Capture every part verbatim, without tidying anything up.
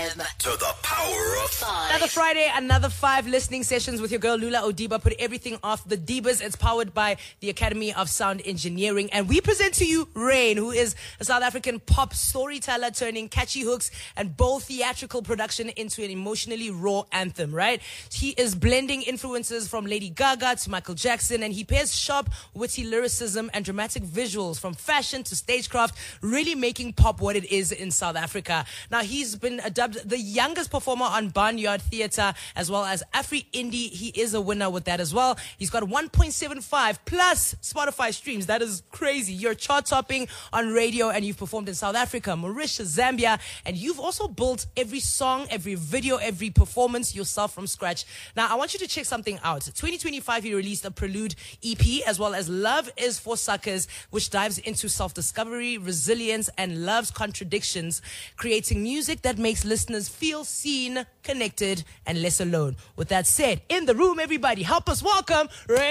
To the power of five. Another Friday, another five listening sessions with your girl Lula Odiba. Put everything off the Divas. It's powered by the Academy of Sound Engineering. And we present to you Rain, who is a South African pop storyteller turning catchy hooks and bold theatrical production into an emotionally raw anthem, right? He is blending influences from Lady Gaga to Michael Jackson, and he pairs sharp, witty lyricism and dramatic visuals from fashion to stagecraft, really making pop what it is in South Africa. Now, he's been dubbed the youngest performer on Barnyard Theatre, as well as Afri Indie. He is a winner with that as well. He's got one point seven five plus Spotify streams. That is crazy. You're chart topping on radio, and you've performed in South Africa, Mauritius, Zambia, and you've also built every song, every video, every performance yourself from scratch. Now, I want you to check something out. twenty twenty-five, he released a Prelude E P, as well as Love is for Suckers, which dives into self-discovery, resilience, and love's contradictions, creating music that makes listeners feel seen, connected, and less alone. With that said, in the room, everybody, help us welcome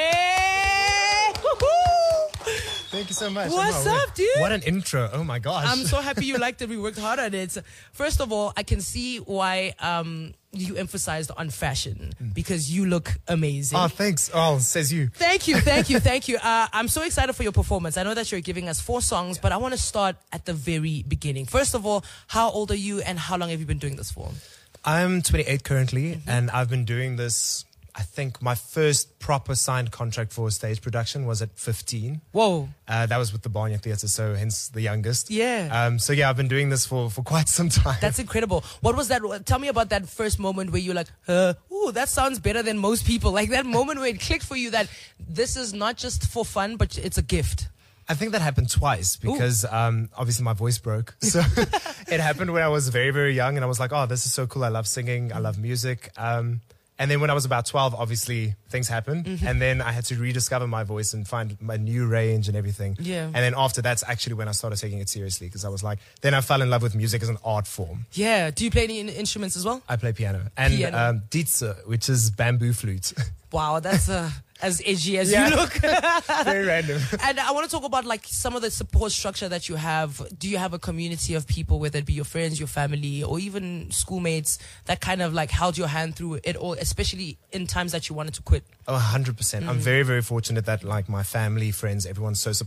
Ray. Woo-hoo! Thank you so much. What's up, dude? What an intro. Oh my gosh. I'm so happy you liked it. We worked hard on it. First of all, I can see why um, you emphasized on fashion, because you look amazing. Oh, thanks. Oh, says you. Thank you, thank you, thank you. Uh, I'm so excited for your performance. I know that you're giving us four songs, but I want to start at the very beginning. First of all, how old are you and how long have you been doing this for? I'm twenty-eight currently, mm-hmm. and I've been doing this, I think my first proper signed contract for stage production was at fifteen. Whoa. Uh, that was with the Barnyard Theatre, so hence the youngest. Yeah. Um, so yeah, I've been doing this for, for quite some time. That's incredible. What was that? Tell me about that first moment where you're like, uh, ooh, that sounds better than most people. Like that moment where it clicked for you that this is not just for fun, but it's a gift. I think that happened twice because um, obviously my voice broke. So it happened when I was very, very young, and I was like, oh, this is so cool. I love singing. I love music. Um, and then when I was about twelve, obviously things happened. Mm-hmm. And then I had to rediscover my voice and find my new range and everything. Yeah. And then after that's actually when I started taking it seriously, because I was like, then I fell in love with music as an art form. Yeah. Do you play any in- instruments as well? I play piano. And piano. Um, dietse, which is bamboo flute. Wow, that's uh, as edgy as yeah. you look. Very random. And I want to talk about like some of the support structure that you have. Do you have a community of people, whether it be your friends, your family, or even schoolmates, that kind of like held your hand through it all, especially in times that you wanted to quit? Oh, one hundred percent. Mm-hmm. I'm very, very fortunate that like my family, friends, everyone's so supportive.